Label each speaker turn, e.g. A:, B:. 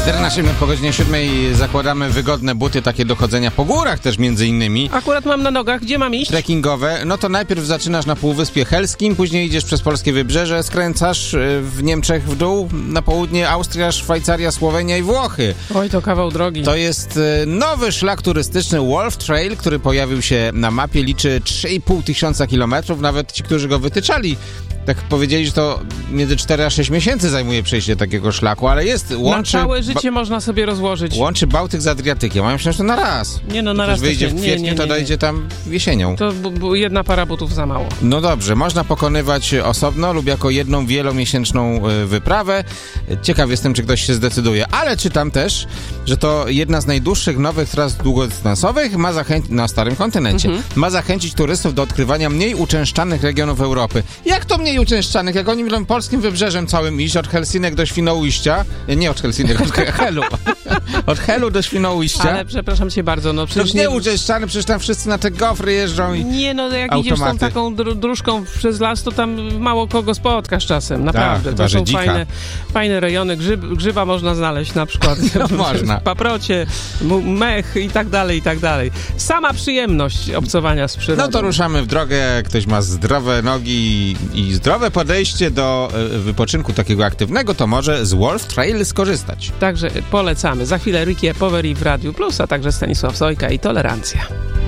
A: 14 minut po godzinie 7 zakładamy wygodne buty, takie do chodzenia po górach też między innymi.
B: Akurat mam na nogach, gdzie mam iść?
A: Trekkingowe. No to najpierw zaczynasz na Półwyspie Helskim, później idziesz przez polskie wybrzeże, skręcasz w Niemczech w dół, na południe Austria, Szwajcaria, Słowenia i Włochy.
B: Oj, to kawał drogi.
A: To jest nowy szlak turystyczny Wolf Trail, który pojawił się na mapie, liczy 3,5 tysiąca kilometrów. Nawet ci, którzy go wytyczali, tak powiedzieli, że to między 4 a 6 miesięcy zajmuje przejście takiego szlaku, ale jest, łączy...
B: Na całe życie można sobie rozłożyć.
A: Łączy Bałtyk z Adriatykiem. Ja myślę, że to na raz.
B: Nie no, na raz
A: wyjdzie w kwietniu, to dojdzie tam jesienią.
B: To jedna para butów za mało.
A: No dobrze, można pokonywać osobno lub jako jedną wielomiesięczną wyprawę. Ciekaw jestem, czy ktoś się zdecyduje. Ale czytam też, że to jedna z najdłuższych nowych tras długodystansowych na starym kontynencie. Ma zachęcić turystów do odkrywania mniej uczęszczanych regionów Europy. Jak to mniej uczęszczanych? Jak oni będą polskim wybrzeżem całym iść, od Helsinek do Świnoujścia. Nie od Helsinek, od Helu. Od Helu do Świnoujścia.
B: Ale przepraszam cię bardzo, no przecież
A: nie uczęszczany, przecież tam wszyscy na te gofry jeżdżą i
B: nie, no jak
A: automaty.
B: idziesz tą taką dróżką przez las, to tam mało kogo spotkasz czasem, naprawdę.
A: Tak,
B: to są
A: dzika.
B: fajne rejony, grzyba można znaleźć na przykład.
A: No, można.
B: Paprocie, mech i tak dalej, i tak dalej. Sama przyjemność obcowania z przyrodą.
A: No to ruszamy w drogę, jak ktoś ma zdrowe nogi i zdrowe podejście do wypoczynku takiego aktywnego, to może z Wolf Trail skorzystać.
B: Także polecamy. Za chwilę Ricky Poveri w Radiu Plus, a także Stanisław Sojka i Tolerancja.